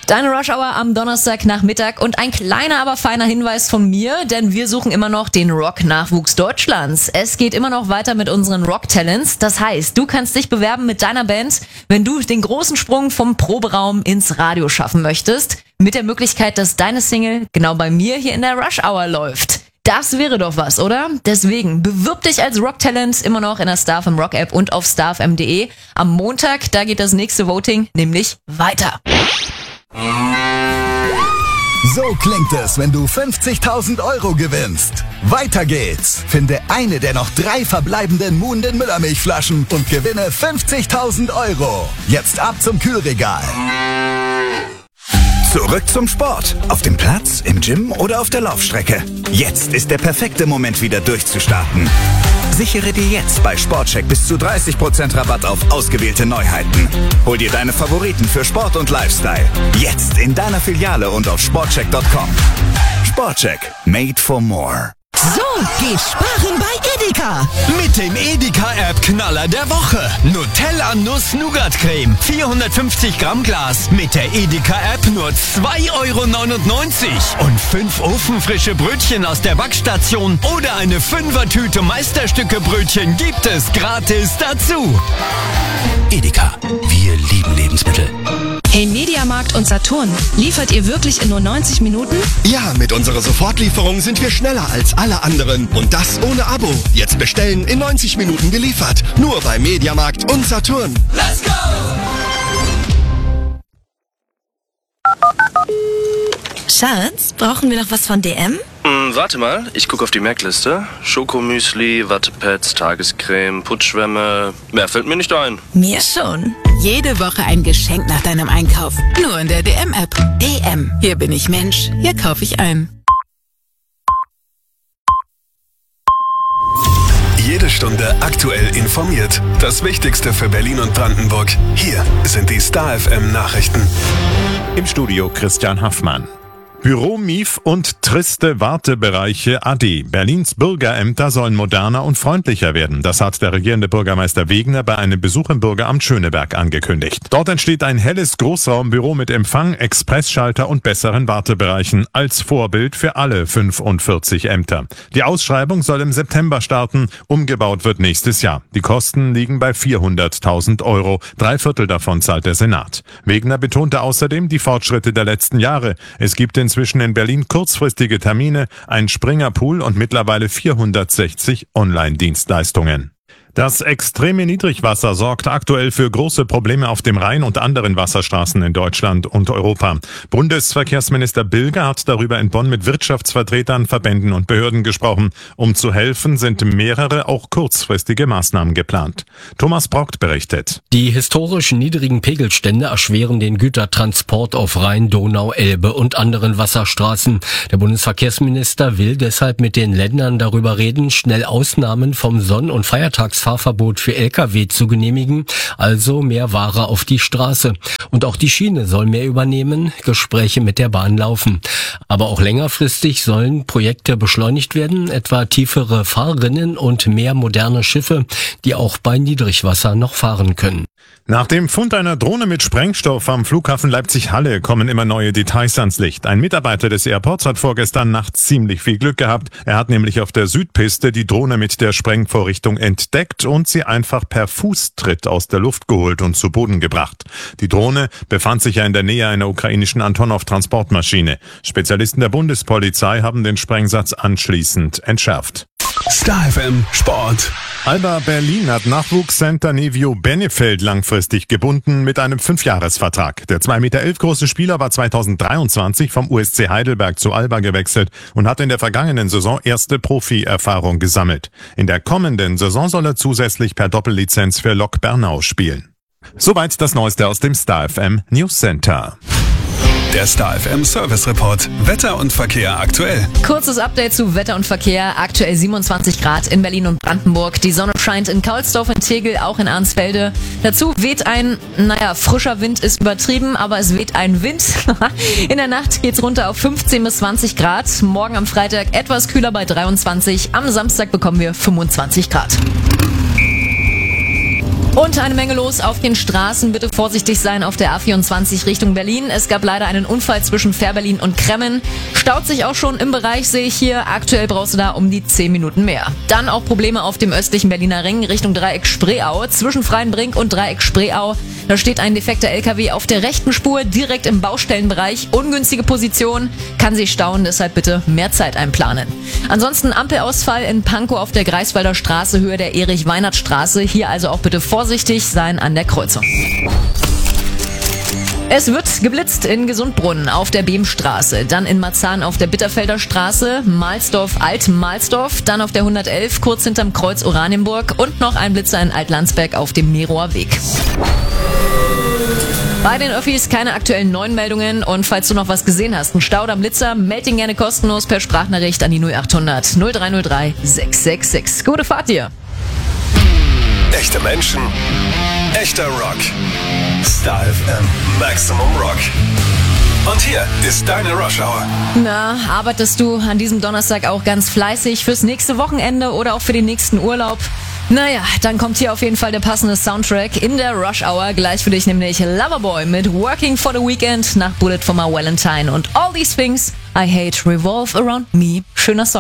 Deine Rush Hour am Donnerstagnachmittag und ein kleiner, aber feiner Hinweis von mir, denn wir suchen immer noch den Rock-Nachwuchs Deutschlands. Es geht immer noch weiter mit unseren Rock-Talents. Das heißt, du kannst dich bewerben mit deiner Band, wenn du den großen Sprung vom Proberaum ins Radio schaffen möchtest, mit der Möglichkeit, dass deine Single genau bei mir hier in der Rush Hour läuft. Das wäre doch was, oder? Deswegen, bewirb dich als Rock-Talent immer noch in der StarFM Rock-App und auf starfm.de. Am Montag, da geht das nächste Voting nämlich weiter. So klingt es, wenn du 50.000 Euro gewinnst. Weiter geht's. Finde eine der noch 3 verbleibenden Moon den Müllermilchflaschen und gewinne 50.000 Euro. Jetzt ab zum Kühlregal. Zurück zum Sport. Auf dem Platz, im Gym oder auf der Laufstrecke. Jetzt ist der perfekte Moment, wieder durchzustarten. Sichere dir jetzt bei Sportcheck bis zu 30% Rabatt auf ausgewählte Neuheiten. Hol dir deine Favoriten für Sport und Lifestyle. Jetzt in deiner Filiale und auf sportcheck.com. Sportcheck. Made for more. So geht sparen bei Edeka. Mit dem Edeka-App-Knaller der Woche. Nutella Nuss-Nougat-Creme. 450 Gramm Glas. Mit der Edeka-App nur 2,99 €. Und 5 ofenfrische Brötchen aus der Backstation oder eine 5er-Tüte Meisterstücke-Brötchen gibt es gratis dazu. Edeka. Wir lieben Lebensmittel. Hey Mediamarkt und Saturn, liefert ihr wirklich in nur 90 Minuten? Ja, mit unserer Sofortlieferung sind wir schneller als alle anderen. Und das ohne Abo. Jetzt bestellen, in 90 Minuten geliefert. Nur bei Mediamarkt und Saturn. Let's go! Schatz, brauchen wir noch was von DM? Warte mal, ich gucke auf die Merkliste. Schokomüsli, Wattepads, Tagescreme, Putzschwämme. Mehr fällt mir nicht ein. Mir schon. Jede Woche ein Geschenk nach deinem Einkauf. Nur in der DM-App. DM. Hier bin ich Mensch. Hier kaufe ich ein. Jede Stunde aktuell informiert. Das Wichtigste für Berlin und Brandenburg. Hier sind die StarFM Nachrichten. Im Studio Christian Haffmann. Büromief und triste Wartebereiche AD. Berlins Bürgerämter sollen moderner und freundlicher werden. Das hat der regierende Bürgermeister Wegner bei einem Besuch im Bürgeramt Schöneberg angekündigt. Dort entsteht ein helles Großraumbüro mit Empfang, Expressschalter und besseren Wartebereichen als Vorbild für alle 45 Ämter. Die Ausschreibung soll im September starten. Umgebaut wird nächstes Jahr. Die Kosten liegen bei 400.000 €. 3/4 davon zahlt der Senat. Wegner betonte außerdem die Fortschritte der letzten Jahre. Es gibt inzwischen in Berlin kurzfristige Termine, ein Springerpool und mittlerweile 460 Online-Dienstleistungen. Das extreme Niedrigwasser sorgt aktuell für große Probleme auf dem Rhein und anderen Wasserstraßen in Deutschland und Europa. Bundesverkehrsminister Bilger hat darüber in Bonn mit Wirtschaftsvertretern, Verbänden und Behörden gesprochen. Um zu helfen, sind mehrere, auch kurzfristige Maßnahmen geplant. Thomas Brockt berichtet. Die historisch niedrigen Pegelstände erschweren den Gütertransport auf Rhein, Donau, Elbe und anderen Wasserstraßen. Der Bundesverkehrsminister will deshalb mit den Ländern darüber reden, schnell Ausnahmen vom Sonn- und Feiertagsfahrverbot für Lkw zu genehmigen, also mehr Ware auf die Straße. Und auch die Schiene soll mehr übernehmen, Gespräche mit der Bahn laufen. Aber auch längerfristig sollen Projekte beschleunigt werden, etwa tiefere Fahrrinnen und mehr moderne Schiffe, die auch bei Niedrigwasser noch fahren können. Nach dem Fund einer Drohne mit Sprengstoff am Flughafen Leipzig-Halle kommen immer neue Details ans Licht. Ein Mitarbeiter des Airports hat vorgestern Nacht ziemlich viel Glück gehabt. Er hat nämlich auf der Südpiste die Drohne mit der Sprengvorrichtung entdeckt und sie einfach per Fußtritt aus der Luft geholt und zu Boden gebracht. Die Drohne befand sich ja in der Nähe einer ukrainischen Antonov-Transportmaschine. Spezialisten der Bundespolizei haben den Sprengsatz anschließend entschärft. StarFM Sport. Alba Berlin hat Nachwuchscenter Nevio Benefeld langfristig gebunden mit einem 5-Jahres-Vertrag. Der 2,11 Meter große Spieler war 2023 vom USC Heidelberg zu Alba gewechselt und hat in der vergangenen Saison erste Profi-Erfahrung gesammelt. In der kommenden Saison soll er zusätzlich per Doppellizenz für Lok Bernau spielen. Soweit das Neueste aus dem StarFM News Center. Der StarFM Service Report. Wetter und Verkehr aktuell. Kurzes Update zu Wetter und Verkehr. Aktuell 27 Grad in Berlin und Brandenburg. Die Sonne scheint in Kaulsdorf, in Tegel, auch in Arnsfelde. Dazu weht ein, frischer Wind ist übertrieben, aber es weht ein Wind. In der Nacht geht's runter auf 15 bis 20 Grad. Morgen am Freitag etwas kühler bei 23. Am Samstag bekommen wir 25 Grad. Und eine Menge los auf den Straßen. Bitte vorsichtig sein auf der A24 Richtung Berlin. Es gab leider einen Unfall zwischen Fährberlin und Kremmen. Staut sich auch schon im Bereich, sehe ich hier. Aktuell brauchst du da um die 10 Minuten mehr. Dann auch Probleme auf dem östlichen Berliner Ring Richtung Dreieck Spreeau. Zwischen Freienbrink und Dreieck Spreeau. Da steht ein defekter LKW auf der rechten Spur direkt im Baustellenbereich. Ungünstige Position, kann sich stauen, deshalb bitte mehr Zeit einplanen. Ansonsten Ampelausfall in Pankow auf der Greifswalder Straße, Höhe der Erich-Weinert-Straße. Hier also auch bitte vorsichtig sein an der Kreuzung. Es wird geblitzt in Gesundbrunnen auf der Beemstraße, dann in Marzahn auf der Bitterfelder Straße, Mahlsdorf, Alt-Mahlsdorf, dann auf der 111 kurz hinterm Kreuz Oranienburg und noch ein Blitzer in Alt-Landsberg auf dem Meroer Weg. Bei den Öffis keine aktuellen neuen Meldungen und falls du noch was gesehen hast, ein Stau oder Blitzer, meld ihn gerne kostenlos per Sprachnachricht an die 0800 0303 666. Gute Fahrt dir! Echte Menschen, echter Rock. Star FM Maximum Rock. Und hier ist deine Rush Hour. Na, arbeitest du an diesem Donnerstag auch ganz fleißig fürs nächste Wochenende oder auch für den nächsten Urlaub? Naja, dann kommt hier auf jeden Fall der passende Soundtrack in der Rush Hour. Gleich für dich nämlich Loverboy mit Working for the Weekend nach Bullet for My Valentine und All These Things I Hate Revolve Around Me. Schöner Song.